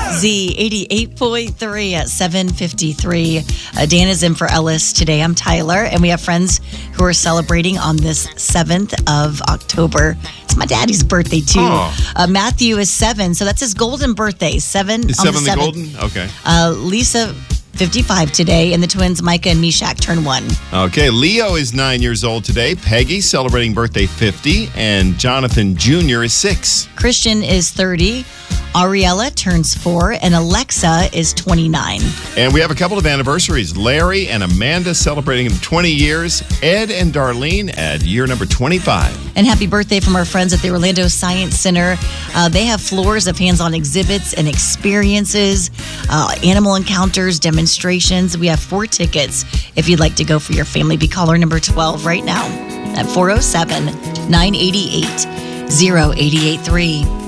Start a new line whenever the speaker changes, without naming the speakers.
Z 88.3 at 7:53. Dan is in for Ellis today. I'm Tyler, and we have friends who are celebrating on this 7th of October. It's my daddy's birthday, too. Matthew is 7, so that's his golden birthday. 7
Is
on
7
the 7th.
the golden? Okay.
Lisa, 55 today, and the twins Micah and Meshach turn 1.
Okay, Leo is 9 years old today. Peggy celebrating birthday 50, and Jonathan Jr. is 6.
Christian is 30. Ariella turns 4, and Alexa is 29.
And we have a couple of anniversaries. Larry and Amanda celebrating 20 years. Ed and Darlene at year number 25.
And happy birthday from our friends at the Orlando Science Center. They have floors of hands-on exhibits and experiences, animal encounters, demonstrations. We have 4 tickets if you'd like to go for your family. Be caller number 12 right now at 407-988-0883.